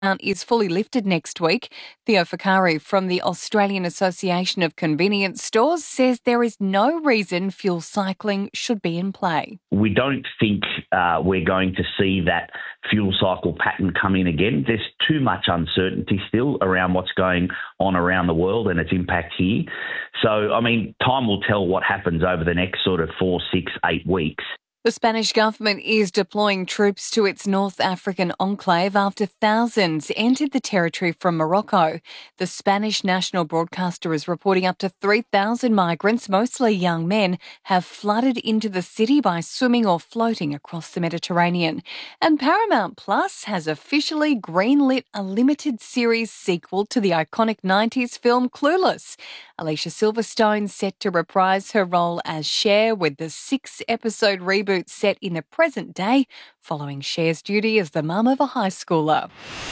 is fully lifted next week. Theo Fakari from the Australian Association of Convenience Stores says there is no reason fuel cycling should be in play. We don't think we're going to see that fuel cycle pattern come in again. There's too much uncertainty still around what's going on around the world and its impact here. So, time will tell what happens over the next sort of 4, 6, 8 weeks. The Spanish government is deploying troops to its North African enclave after thousands entered the territory from Morocco. The Spanish national broadcaster is reporting up to 3,000 migrants, mostly young men, have flooded into the city by swimming or floating across the Mediterranean. And Paramount Plus has officially greenlit a limited series sequel to the iconic 90s film Clueless. Alicia Silverstone set to reprise her role as Cher with the 6-episode reboot set in the present day, following Cher's duty as the mum of a high schooler.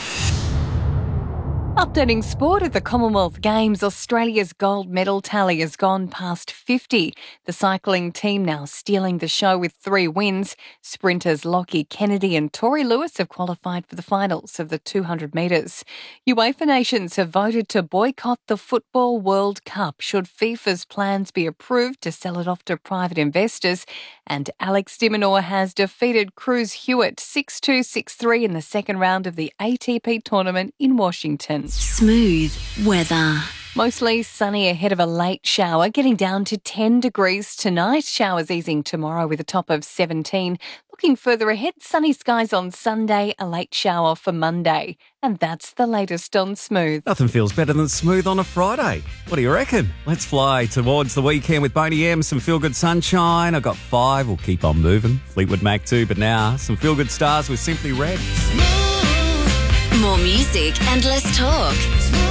Updating sport at the Commonwealth Games, Australia's gold medal tally has gone past 50. The cycling team now stealing the show with 3 wins. Sprinters Lockie Kennedy and Tori Lewis have qualified for the finals of the 200 metres. UEFA nations have voted to boycott the Football World Cup should FIFA's plans be approved to sell it off to private investors. And Alex de Minaur has defeated Cruz Hewitt 6-2, 6-3 in the second round of the ATP tournament in Washington. Smooth weather. Mostly sunny ahead of a late shower, getting down to 10 degrees tonight. Showers easing tomorrow with a top of 17. Looking further ahead, sunny skies on Sunday, a late shower for Monday. And that's the latest on Smooth. Nothing feels better than Smooth on a Friday. What do you reckon? Let's fly towards the weekend with Boney M. Some feel-good sunshine. I got 5. We'll keep on moving. Fleetwood Mac too, but now some feel-good stars with Simply Red. More music and less talk.